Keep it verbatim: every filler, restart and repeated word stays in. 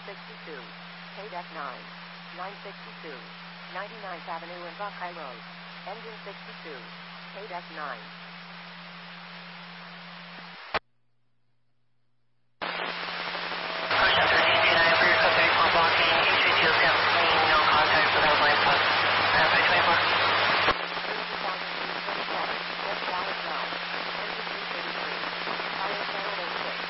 sixty-two, K D E C nine, nine sixty-two, ninety-ninth Avenue and Buckeye Road. Engine sixty-two, K D E C nine.